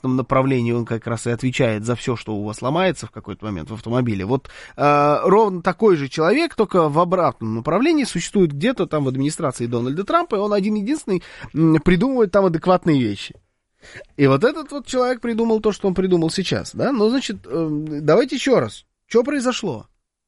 обратном направлении он как раз и отвечает за все, что у вас ломается в какой-то момент в автомобиле. Вот ровно такой же человек, только в обратном направлении, существует где-то там в администрации Дональда Трампа, и он один-единственный придумывает там адекватные вещи. И вот этот вот человек придумал то, что он придумал сейчас, да? Ну, значит, давайте еще раз. Что произошло?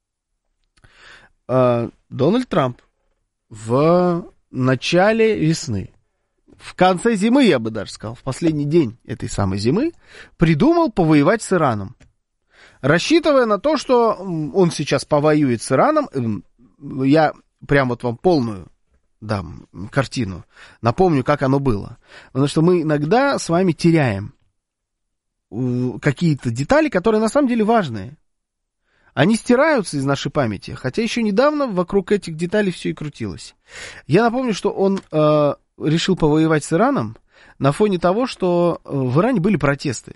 Дональд Трамп в начале весны, в конце зимы, я бы даже сказал, в последний день этой самой зимы, придумал повоевать с Ираном. Рассчитывая на то, что он сейчас повоюет с Ираном, я прям вот вам полную дам картину. Напомню, как оно было. Потому что мы иногда с вами теряем какие-то детали, которые на самом деле важные. Они стираются из нашей памяти, хотя еще недавно вокруг этих деталей все и крутилось. Я напомню, что он решил повоевать с Ираном на фоне того, что в Иране были протесты.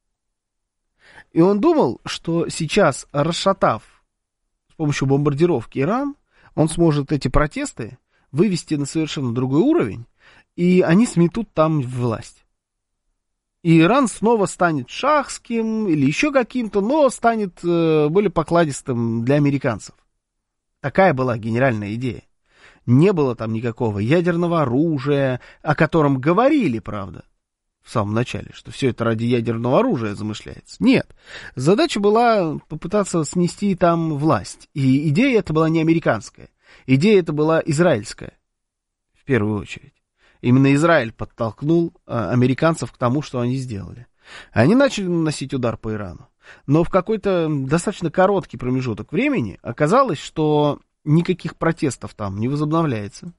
И он думал, что сейчас, расшатав с помощью бомбардировки Иран, он сможет эти протесты вывести на совершенно другой уровень, и они сметут там власть. И Иран снова станет шахским или еще каким-то, но станет более покладистым для американцев. Такая была генеральная идея. Не было там никакого ядерного оружия, о котором говорили, правда, в самом начале, что все это ради ядерного оружия замышляется. Нет. Задача была попытаться снести там власть. И идея эта была не американская. Идея эта была израильская, в первую очередь. Именно Израиль подтолкнул американцев к тому, что они сделали. Они начали наносить удар по Ирану. Но в какой-то достаточно короткий промежуток времени оказалось, что никаких протестов там не возобновляется.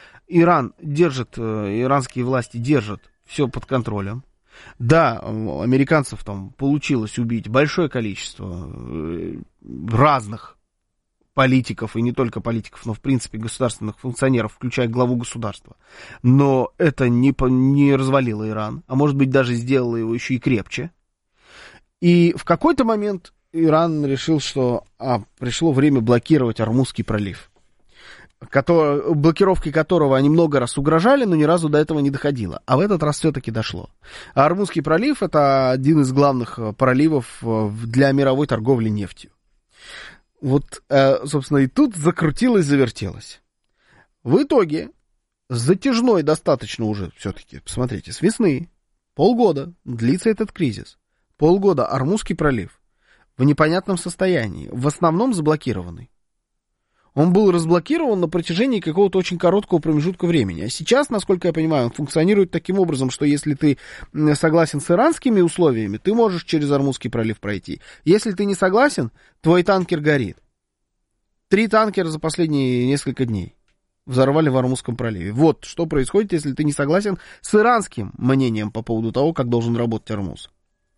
Иранские власти держат все под контролем. Да, у американцев там получилось убить большое количество разных политиков, и не только политиков, но, в принципе, государственных функционеров, включая главу государства. Но это не развалило Иран, а может быть, даже сделало его еще и крепче. И в какой-то момент Иран решил, что пришло время блокировать Ормузский пролив, блокировкой которого они много раз угрожали, но ни разу до этого не доходило. А в этот раз все-таки дошло. А Ормузский пролив — это один из главных проливов для мировой торговли нефтью. Вот, собственно, и тут закрутилось, завертелось. В итоге, затяжной достаточно уже все-таки, посмотрите, с весны, полгода длится этот кризис. Полгода Ормузский пролив в непонятном состоянии, в основном заблокированный. Он был разблокирован на протяжении какого-то очень короткого промежутка времени. А сейчас, насколько я понимаю, он функционирует таким образом, что если ты согласен с иранскими условиями, ты можешь через Ормузский пролив пройти. Если ты не согласен, твой танкер горит. 3 танкера за последние несколько дней взорвали в Ормузском проливе. Вот что происходит, если ты не согласен с иранским мнением по поводу того, как должен работать Ормуз.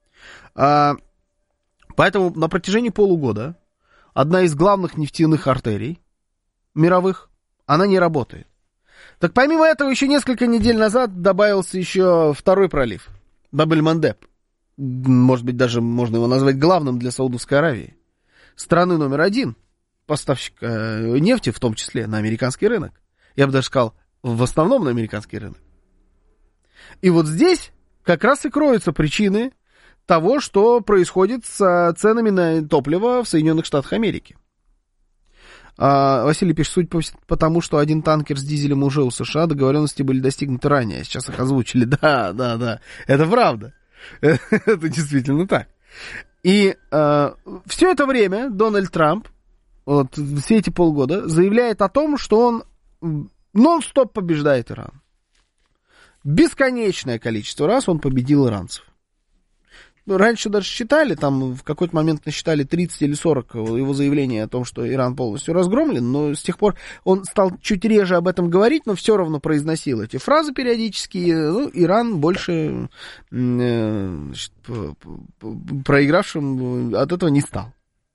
Поэтому на протяжении полугода одна из главных нефтяных артерий мировых, она не работает. Так помимо этого, еще несколько недель назад добавился еще второй пролив, Баб-эль-Мандеб. Может быть, даже можно его назвать главным для Саудовской Аравии. Страны номер 1, поставщика нефти, в том числе на американский рынок. Я бы даже сказал, в основном на американский рынок. И вот здесь как раз и кроются причины того, что происходит с ценами на топливо в Соединенных Штатах Америки. Василий пишет, суть по тому, что один танкер с дизелем уже у США, договоренности были достигнуты ранее, сейчас их озвучили. Да, это правда. Это действительно так. И все это время Дональд Трамп, вот все эти полгода, заявляет о том, что он нон-стоп побеждает Иран. Бесконечное количество раз он победил иранцев. Раньше даже считали, там в какой-то момент насчитали 30 или 40 его заявлений о том, что Иран полностью разгромлен, но с тех пор он стал чуть реже об этом говорить, но все равно произносил эти фразы периодически. Иран больше проигравшим от этого не стал.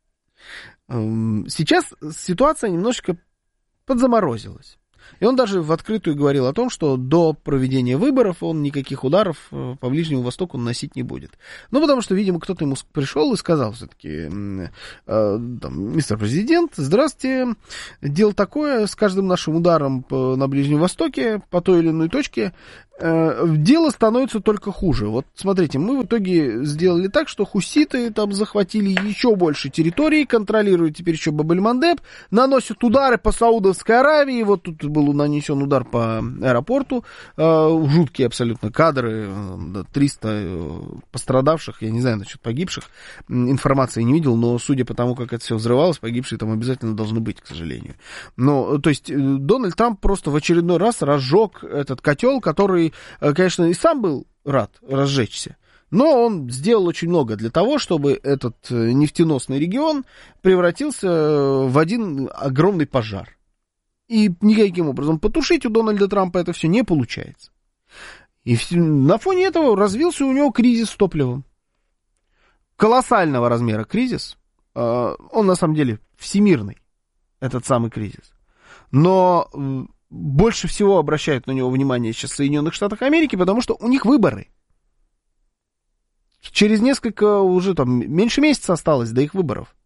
Сейчас ситуация немножечко подзаморозилась. И он даже в открытую говорил о том, что до проведения выборов он никаких ударов по Ближнему Востоку наносить не будет. Ну, потому что, видимо, кто-то ему пришел и сказал все-таки, мистер президент, здравствуйте, дело такое, с каждым нашим ударом на Ближнем Востоке, по той или иной точке, дело становится только хуже. Вот смотрите, мы в итоге сделали так, что хуситы там захватили еще больше территории, контролируют теперь еще Баб-эль-Мандеб, наносят удары по Саудовской Аравии. Вот тут был нанесен удар по аэропорту, жуткие абсолютно кадры, 300 пострадавших, я не знаю насчет погибших, информации не видел, но судя по тому, как это все взрывалось, погибшие там обязательно должны быть, к сожалению. Но, то есть, Дональд Трамп просто в очередной раз разжег этот котел, который, конечно, и сам был рад разжечься, но он сделал очень много для того, чтобы этот нефтеносный регион превратился в один огромный пожар. И никаким образом потушить у Дональда Трампа это все не получается. И на фоне этого развился у него кризис с топливом. Колоссального размера кризис. Он, на самом деле, всемирный, этот самый кризис. Но больше всего обращают на него внимание сейчас в Соединенных Штатах Америки, потому что у них выборы. Через несколько, уже там, меньше месяца осталось до их выборов.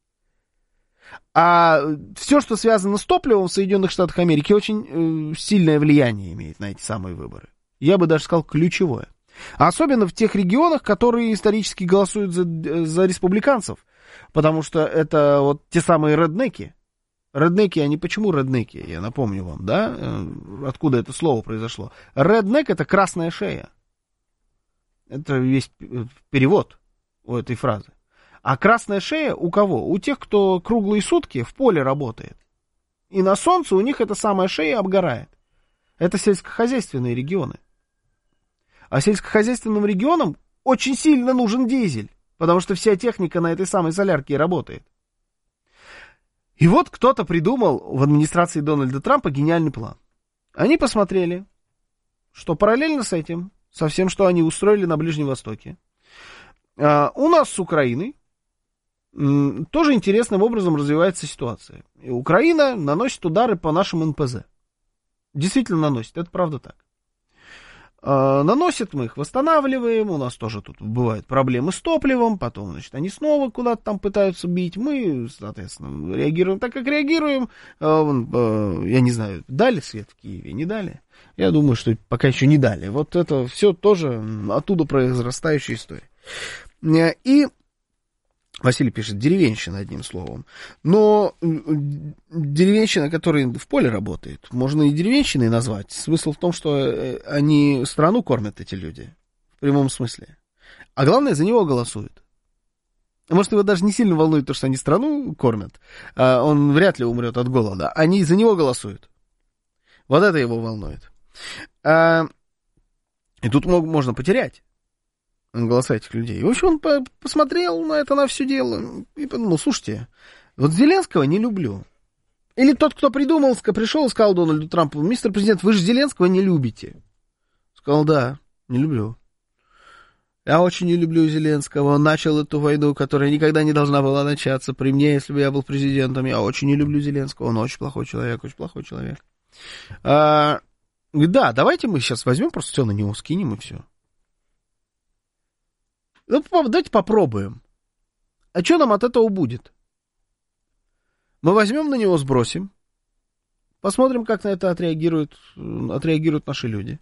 А все, что связано с топливом в Соединенных Штатах Америки, очень сильное влияние имеет на эти самые выборы. Я бы даже сказал, ключевое. Особенно в тех регионах, которые исторически голосуют за республиканцев. Потому что это вот те самые реднеки. Реднеки, они почему реднеки? Я напомню вам, да? Откуда это слово произошло? Реднек — это красная шея. Это весь перевод у этой фразы. А красная шея у кого? У тех, кто круглые сутки в поле работает. И на солнце у них эта самая шея обгорает. Это сельскохозяйственные регионы. А сельскохозяйственным регионам очень сильно нужен дизель, потому что вся техника на этой самой солярке работает. И вот кто-то придумал в администрации Дональда Трампа гениальный план. Они посмотрели, что параллельно с этим, со всем, что они устроили на Ближнем Востоке, у нас с Украиной тоже интересным образом развивается ситуация. И Украина наносит удары по нашим НПЗ. Действительно наносит, это правда так. Наносят, мы их восстанавливаем, у нас тоже тут бывают проблемы с топливом, потом, значит, они снова куда-то там пытаются бить, мы, соответственно, реагируем так, как реагируем. Я не знаю, дали свет в Киеве, не дали? Я думаю, что пока еще не дали. Вот это все тоже оттуда произрастающая история. И Василий пишет, деревенщина, одним словом. Но деревенщина, которая в поле работает, можно и деревенщиной назвать. Смысл в том, что они страну кормят, эти люди. В прямом смысле. А главное, за него голосуют. Может, его даже не сильно волнует то, что они страну кормят. Он вряд ли умрет от голода. Они за него голосуют. Вот это его волнует. И тут можно потерять голоса этих людей. В общем, он посмотрел на это, на все дело, и подумал, слушайте, вот Зеленского не люблю. Или тот, кто придумал, пришел и сказал Дональду Трампу, мистер президент, вы же Зеленского не любите. Сказал, да, не люблю. Я очень не люблю Зеленского. Он начал эту войну, которая никогда не должна была начаться при мне, если бы я был президентом. Я очень не люблю Зеленского. Он очень плохой человек, очень плохой человек. Да, давайте мы сейчас возьмем, просто все на него скинем и все. Ну, давайте попробуем. А что нам от этого будет? Мы возьмем на него, сбросим. Посмотрим, как на это отреагируют наши люди.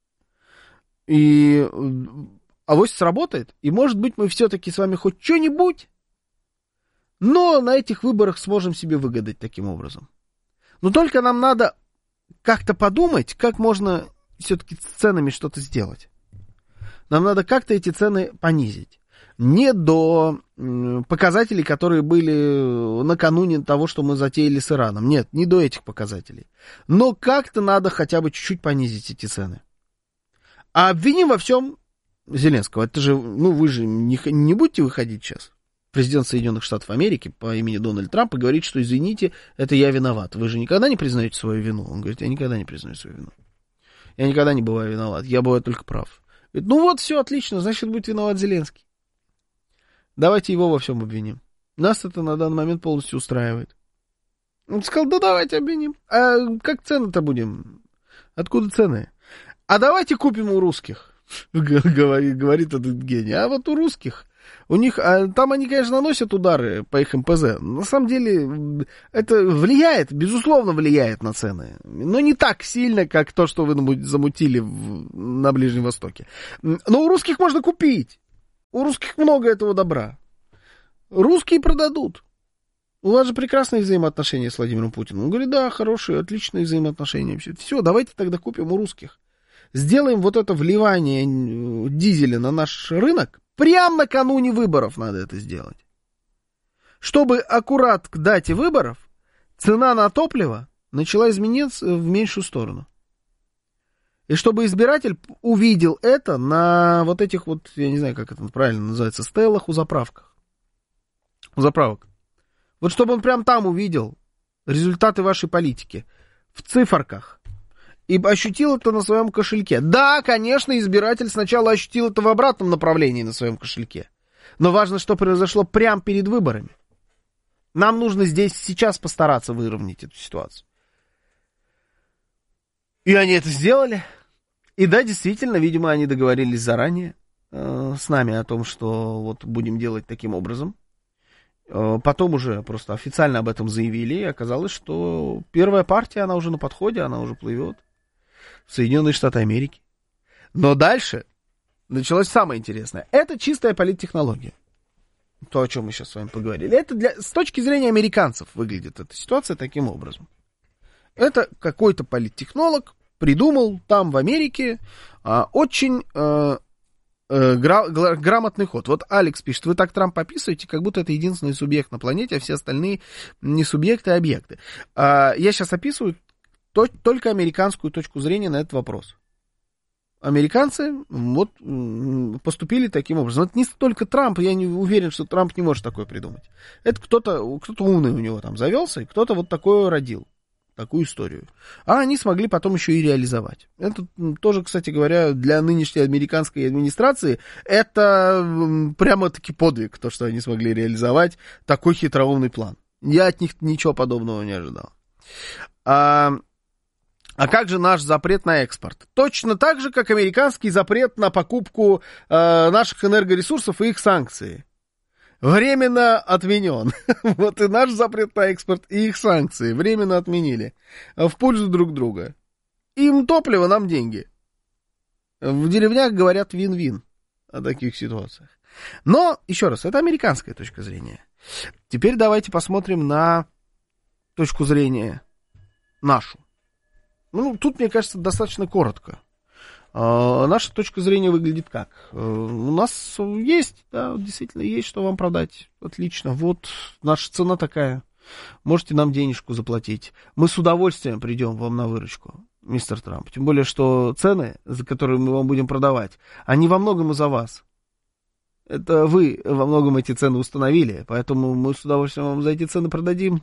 И авось сработает. И, может быть, мы все-таки с вами хоть что-нибудь, но на этих выборах сможем себе выгадать таким образом. Но только нам надо как-то подумать, как можно все-таки с ценами что-то сделать. Нам надо как-то эти цены понизить. Не до показателей, которые были накануне того, что мы затеяли с Ираном. Нет, не до этих показателей. Но как-то надо хотя бы чуть-чуть понизить эти цены. А обвиним во всем Зеленского. Это же, вы же не будете выходить сейчас, президент Соединенных Штатов Америки по имени Дональд Трамп, и говорить, что извините, это я виноват. Вы же никогда не признаете свою вину? Он говорит, я никогда не признаю свою вину. Я никогда не бываю виноват. Я бываю только прав. Говорит, вот, все отлично, значит, будет виноват Зеленский. Давайте его во всем обвиним. Нас это на данный момент полностью устраивает. Он сказал, да давайте обвиним. А как цены-то будем? Откуда цены? А давайте купим у русских, говорит этот гений. А вот у русских У них, там они, конечно, наносят удары по их МПЗ. На самом деле, это влияет, безусловно, влияет на цены. Но не так сильно, как то, что вы замутили на Ближнем Востоке. Но у русских можно купить. У русских много этого добра. Русские продадут. У вас же прекрасные взаимоотношения с Владимиром Путиным. Он говорит, да, хорошие, отличные взаимоотношения. Все, давайте тогда купим у русских. Сделаем вот это вливание дизеля на наш рынок. Прямо накануне выборов надо это сделать. Чтобы аккурат к дате выборов цена на топливо начала измениться в меньшую сторону. И чтобы избиратель увидел это на вот этих вот, я не знаю, как это правильно называется, стеллах у заправок. Вот чтобы он прям там увидел результаты вашей политики в циферках и ощутил это на своем кошельке. Да, конечно, избиратель сначала ощутил это в обратном направлении на своем кошельке. Но важно, что произошло прямо перед выборами. Нам нужно здесь сейчас постараться выровнять эту ситуацию. И они это сделали. И да, действительно, видимо, они договорились заранее с нами о том, что вот будем делать таким образом. Потом уже просто официально об этом заявили, и оказалось, что первая партия, она уже на подходе, она уже плывет в Соединенные Штаты Америки. Но дальше началось самое интересное. Это чистая политтехнология. То, о чем мы сейчас с вами поговорили. Это с точки зрения американцев выглядит эта ситуация таким образом. Это какой-то политтехнолог придумал там в Америке очень грамотный ход. Вот Алекс пишет, вы так Трампа описываете, как будто это единственный субъект на планете, а все остальные не субъекты, а объекты. Я сейчас описываю только американскую точку зрения на этот вопрос. Американцы вот поступили таким образом. Это не столько Трамп, я не уверен, что Трамп не может такое придумать. Это кто-то умный у него там завелся, и кто-то вот такое родил. Такую историю. А они смогли потом еще и реализовать. Это тоже, кстати говоря, для нынешней американской администрации это прямо-таки подвиг, то, что они смогли реализовать такой хитроумный план. Я от них ничего подобного не ожидал. А как же наш запрет на экспорт? Точно так же, как американский запрет на покупку наших энергоресурсов и их санкции. Временно отменен. Вот и наш запрет на экспорт, и их санкции временно отменили. В пользу друг друга. Им топливо, нам деньги. В деревнях говорят вин-вин о таких ситуациях. Но, еще раз, это американская точка зрения. Теперь давайте посмотрим на точку зрения нашу. Ну, тут, мне кажется, достаточно коротко. Наша точка зрения выглядит как? У нас есть, да, действительно, есть что вам продать. Отлично. Вот наша цена такая. Можете нам денежку заплатить. Мы с удовольствием придем вам на выручку, мистер Трамп. Тем более, что цены, за которые мы вам будем продавать, они во многом из-за вас. Это вы во многом эти цены установили, поэтому мы с удовольствием вам за эти цены продадим.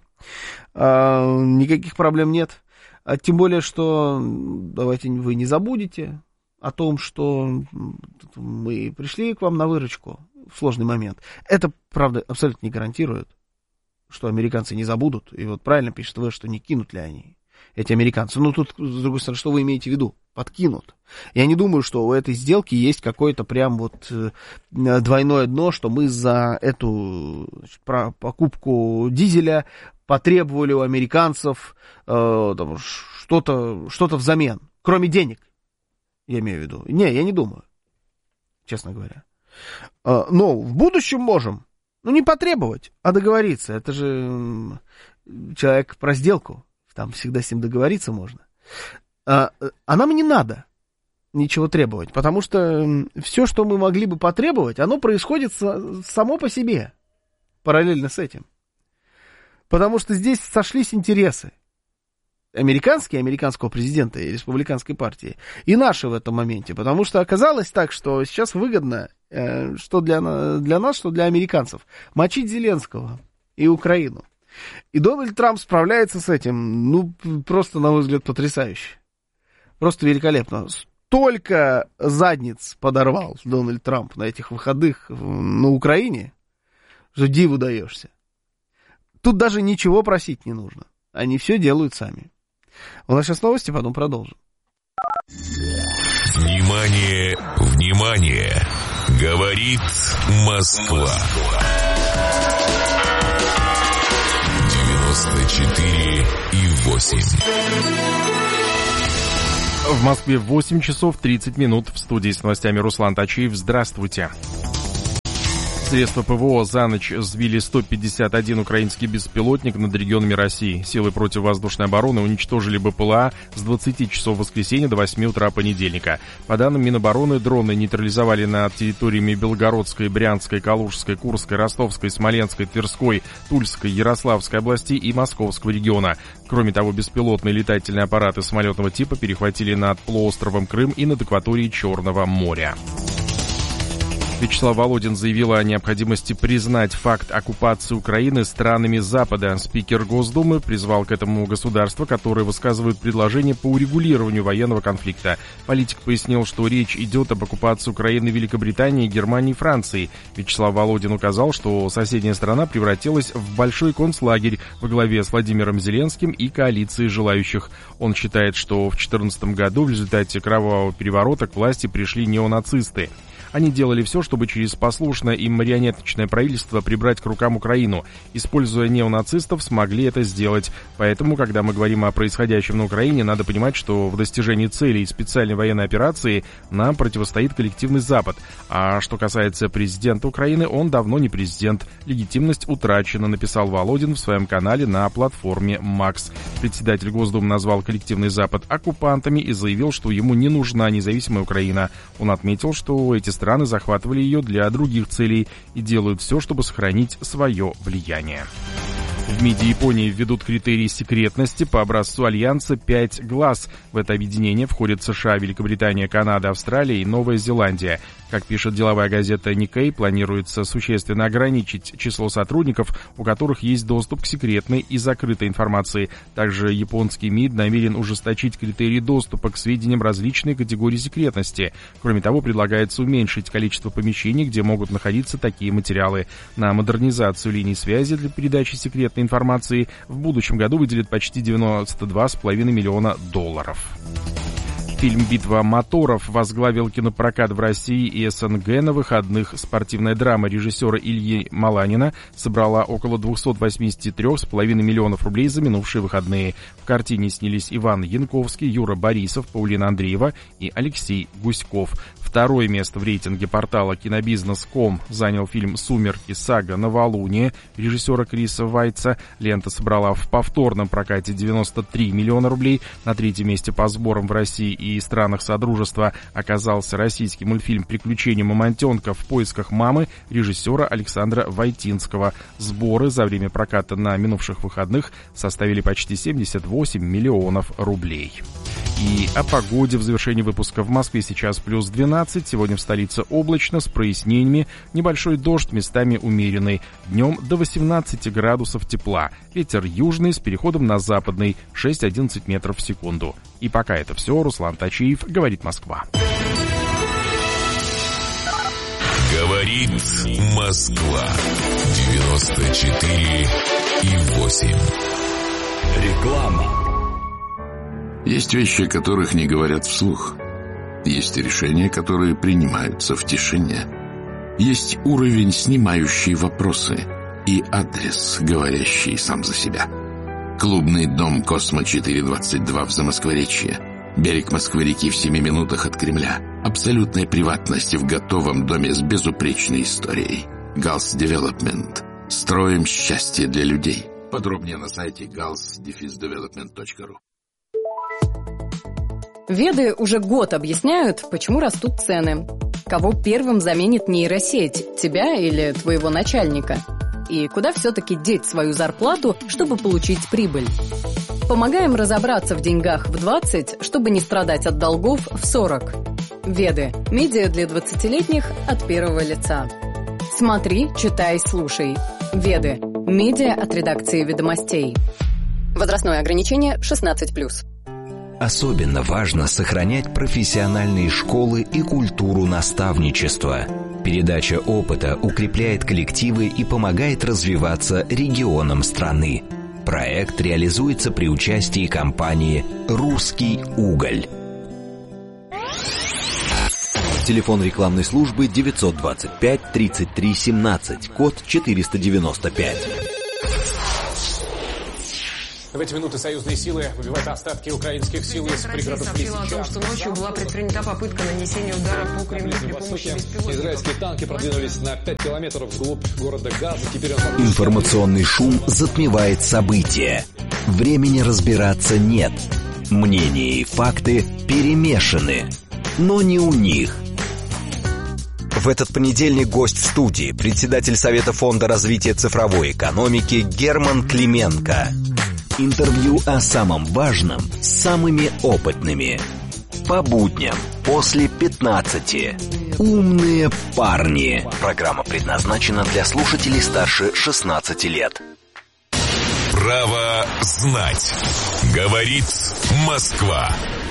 Никаких проблем нет. Тем более, что давайте вы не забудете о том, что мы пришли к вам на выручку в сложный момент. Это, правда, абсолютно не гарантирует, что американцы не забудут. И вот правильно пишет вы, что не кинут ли они, эти американцы. Ну, тут, с другой стороны, что вы имеете в виду? Подкинут. Я не думаю, что у этой сделки есть какое-то прям вот двойное дно, что мы за эту покупку дизеля потребовали у американцев что-то взамен, кроме денег. Я имею в виду. Не, я не думаю, честно говоря. Но в будущем можем. Ну, не потребовать, а договориться. Это же человек про сделку. Там всегда с ним договориться можно. А нам не надо ничего требовать, потому что все, что мы могли бы потребовать, оно происходит само по себе, параллельно с этим. Потому что здесь сошлись интересы. Американского президента и республиканской партии, и наши в этом моменте, потому что оказалось так, что сейчас выгодно, что для нас, что для американцев, мочить Зеленского и Украину. И Дональд Трамп справляется с этим, ну, просто, на мой взгляд, потрясающе. Просто великолепно. Столько задниц подорвал Дональд Трамп на этих выходных на Украине, что диву даешься. Тут даже ничего просить не нужно. Они все делают сами. У нас сейчас новости, потом продолжим. Внимание, внимание! Говорит Москва. 94,8. В Москве 8 часов 30 минут. В студии с новостями Руслан Тачиев. Здравствуйте. Средства ПВО за ночь сбили 151 украинский беспилотник над регионами России. Силы противовоздушной обороны уничтожили БПЛА с 20 часов воскресенья до 8 утра понедельника. По данным Минобороны, дроны нейтрализовали над территориями Белгородской, Брянской, Калужской, Курской, Ростовской, Смоленской, Тверской, Тульской, Ярославской областей и Московского региона. Кроме того, беспилотные летательные аппараты самолетного типа перехватили над полуостровом Крым и над акваторией Черного моря. Вячеслав Володин заявил о необходимости признать факт оккупации Украины странами Запада. Спикер Госдумы призвал к этому государства, которые высказывают предложения по урегулированию военного конфликта. Политик пояснил, что речь идет об оккупации Украины Великобритании, Германии и Франции. Вячеслав Володин указал, что соседняя страна превратилась в большой концлагерь во главе с Владимиром Зеленским и коалицией желающих. Он считает, что в 2014 году в результате кровавого переворота к власти пришли неонацисты. Они делали все, чтобы через послушное им марионеточное правительство прибрать к рукам Украину. Используя неонацистов, смогли это сделать. Поэтому, когда мы говорим о происходящем на Украине, надо понимать, что в достижении целей специальной военной операции нам противостоит коллективный Запад. А что касается президента Украины, он давно не президент. Легитимность утрачена, написал Володин в своем канале на платформе Макс. Председатель Госдумы назвал коллективный Запад оккупантами и заявил, что ему не нужна независимая Украина. Он отметил, что эти страны захватывали ее для других целей и делают все, чтобы сохранить свое влияние. В МИДе Японии введут критерии секретности по образцу альянса «5 глаз». В это объединение входят США, Великобритания, Канада, Австралия и Новая Зеландия. Как пишет деловая газета Nikkei, планируется существенно ограничить число сотрудников, у которых есть доступ к секретной и закрытой информации. Также японский МИД намерен ужесточить критерии доступа к сведениям различной категории секретности. Кроме того, предлагается уменьшить количество помещений, где могут находиться такие материалы. На модернизацию линий связи для передачи секретной информации в будущем году выделят почти $92,5 миллиона. Фильм «Битва моторов» возглавил кинопрокат в России и СНГ на выходных. Спортивная драма режиссера Ильи Маланина собрала около 283,5 миллионов рублей за минувшие выходные. В картине снялись Иван Янковский, Юра Борисов, Паулина Андреева и Алексей Гуськов. Второе место в рейтинге портала Кинобизнес.ком занял фильм «Сумерки. Сага Новолуние» режиссера Криса Вайца. Лента собрала в повторном прокате 93 миллиона рублей. На третьем месте по сборам в России и странах Содружества оказался российский мультфильм «Приключения мамонтенка в поисках мамы» режиссера Александра Войтинского. Сборы за время проката на минувших выходных составили почти 78 миллионов рублей. И о погоде в завершении выпуска. В Москве сейчас плюс 12. Сегодня в столице облачно, с прояснениями. Небольшой дождь, местами умеренный. Днем до 18 градусов тепла. Ветер южный с переходом на западный. 6-11 метров в секунду. И пока это все. Руслан Тачиев, говорит Москва. Говорит Москва. 94,8. Реклама. Есть вещи, о которых не говорят вслух. Есть решения, которые принимаются в тишине. Есть уровень, снимающий вопросы, и адрес, говорящий сам за себя. Клубный дом «Космо-422» в Замоскворечье. Берег Москвы-реки в 7 минутах от Кремля. Абсолютная приватность в готовом доме с безупречной историей. Галс Девелопмент. Строим счастье для людей. Подробнее на сайте gals-development.ru. Веды уже год объясняют, почему растут цены. Кого первым заменит нейросеть, тебя или твоего начальника? И куда все-таки деть свою зарплату, чтобы получить прибыль? Помогаем разобраться в деньгах в 20, чтобы не страдать от долгов в 40. Веды. Медиа для 20-летних от первого лица. Смотри, читай, слушай. Веды. Медиа от редакции «Ведомостей». Возрастное ограничение 16+. Особенно важно сохранять профессиональные школы и культуру наставничества. Передача опыта укрепляет коллективы и помогает развиваться регионам страны. Проект реализуется при участии компании «Русский уголь». Телефон рекламной службы 925 33 17, код 495. В эти минуты союзные силы выбивают остатки украинских сил из пригородов Лисичанска. Сообщила о том, что ночью была предпринята попытка нанесения удара по Кремлю при помощи беспилотников. Израильские танки продвинулись на 5 километров вглубь города Газа. Теперь Информационный шум затмевает события. Времени разбираться нет. Мнения и факты перемешаны. Но не у них. В этот понедельник гость в студии, председатель Совета фонда развития цифровой экономики Герман Клименко. Интервью о самом важном с самыми опытными. По будням после 15. Умные парни. Программа предназначена для слушателей старше 16 лет. Право знать. Говорит Москва.